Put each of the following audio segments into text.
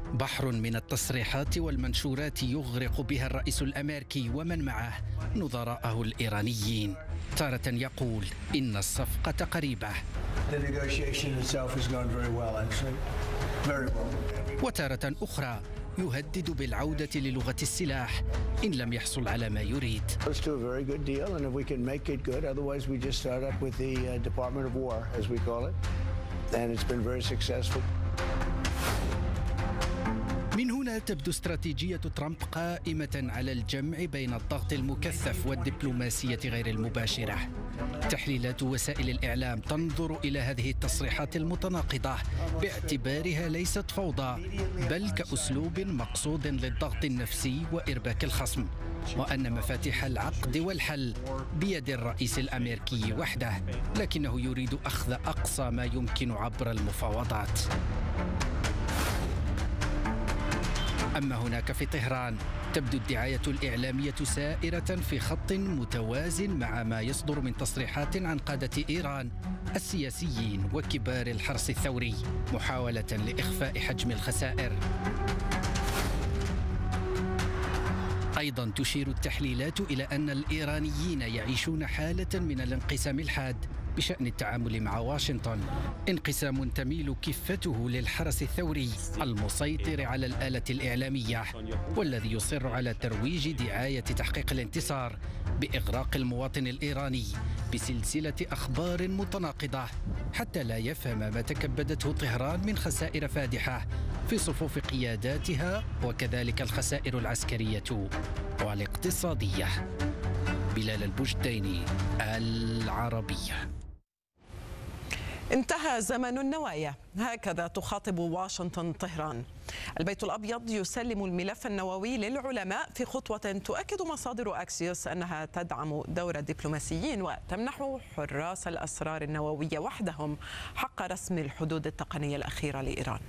بحر من التصريحات والمنشورات يغرق بها الرئيس الأمريكي ومن معه نظراءه الإيرانيين. تارة يقول إن الصفقة قريبة، وتارة أخرى يهدد بالعودة للغة السلاح إن لم يحصل على ما يريد. من هنا تبدو استراتيجية ترامب قائمة على الجمع بين الضغط المكثف والدبلوماسية غير المباشرة. تحليلات وسائل الإعلام تنظر إلى هذه التصريحات المتناقضة باعتبارها ليست فوضى، بل كأسلوب مقصود للضغط النفسي وإرباك الخصم، وأن مفاتيح العقد والحل بيد الرئيس الأمريكي وحده، لكنه يريد أخذ أقصى ما يمكن عبر المفاوضات. أما هناك في طهران تبدو الدعاية الإعلامية سائرة في خط متوازن مع ما يصدر من تصريحات عن قادة إيران السياسيين وكبار الحرس الثوري، محاولة لإخفاء حجم الخسائر. أيضا تشير التحليلات إلى أن الإيرانيين يعيشون حالة من الانقسام الحاد بشأن التعامل مع واشنطن، انقسام تميل كفته للحرس الثوري المسيطر على الآلة الإعلامية، والذي يصر على ترويج دعاية تحقيق الانتصار بإغراق المواطن الإيراني بسلسلة أخبار متناقضة حتى لا يفهم ما تكبدته طهران من خسائر فادحة في صفوف قياداتها، وكذلك الخسائر العسكرية والاقتصادية. بلال البجديني، العربية. انتهى زمن النوايا، هكذا تخاطب واشنطن طهران. البيت الأبيض يسلم الملف النووي للعلماء في خطوة تؤكد مصادر أكسيوس أنها تدعم دور الدبلوماسيين وتمنح حراس الأسرار النووية وحدهم حق رسم الحدود التقنية الأخيرة لإيران.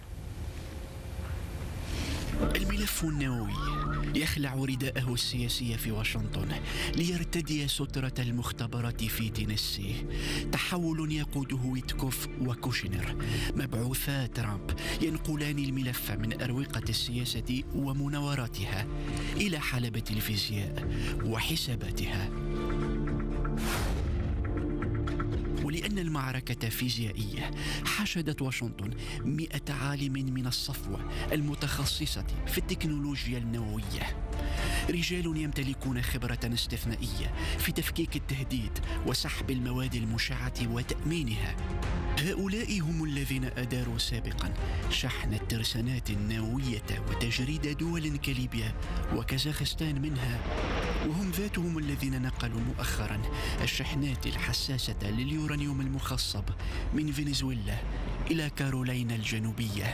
الملف النووي يخلع رداءه السياسي في واشنطن ليرتدي سترة المختبرات في تينيسي، تحول يقوده ويتكوف وكوشنر مبعوثا ترامب ينقلان الملف من أروقة السياسة ومناوراتها إلى حلبة الفيزياء وحساباتها. ولأن المعركة فيزيائية حشدت واشنطن 100 عالم من الصفوة المتخصصة في التكنولوجيا النووية، رجال يمتلكون خبرة استثنائية في تفكيك التهديد وسحب المواد المشعة وتأمينها. هؤلاء هم الذين أداروا سابقا شحن الترسانات النووية وتجريد دول كليبيا وكازاخستان منها، وهم ذاتهم الذين نقلوا مؤخرا الشحنات الحساسة لليورانيوم المخصب من فنزويلا إلى كارولاينا الجنوبية.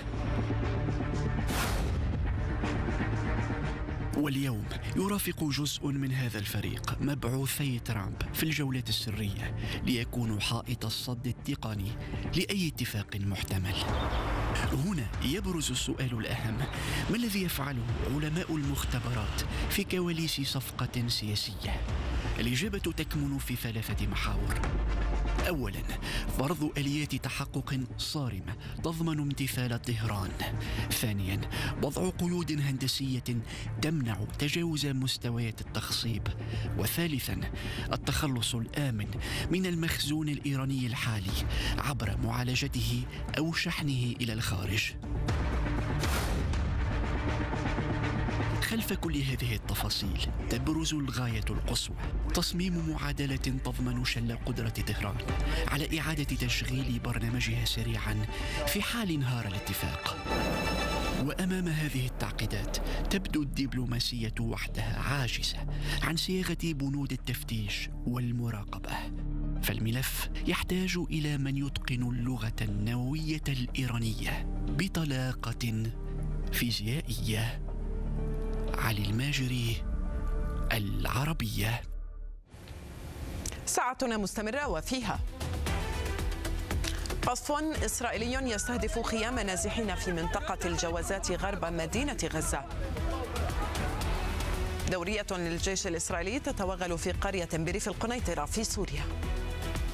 واليوم يرافق جزء من هذا الفريق مبعوثي ترامب في الجولات السرية ليكونوا حائط الصد التقني لأي اتفاق محتمل. هنا يبرز السؤال الأهم: ما الذي يفعله علماء المختبرات في كواليس صفقة سياسية؟ الإجابة تكمن في 3 محاور. أولا، فرض آليات تحقق صارمة تضمن امتثال طهران. ثانيا، وضع قيود هندسية تمنع تجاوز مستويات التخصيب. وثالثا، التخلص الآمن من المخزون الإيراني الحالي عبر معالجته أو شحنه إلى الخارج. خلف كل هذه التفاصيل تبرز الغاية القصوى: تصميم معادلة تضمن شل قدرة طهران على إعادة تشغيل برنامجها سريعا في حال انهار الاتفاق. وأمام هذه التعقيدات تبدو الدبلوماسية وحدها عاجزة عن صياغة بنود التفتيش والمراقبة، فالملف يحتاج إلى من يتقن اللغة النووية الإيرانية بطلاقة فيزيائية. علي الماجري، العربية. ساعتنا مستمرة وفيها: قصف إسرائيلي يستهدف خيام نازحين في منطقة الجوازات غرب مدينة غزة. دورية للجيش الإسرائيلي تتوغل في قرية بريف القنيطرة في سوريا.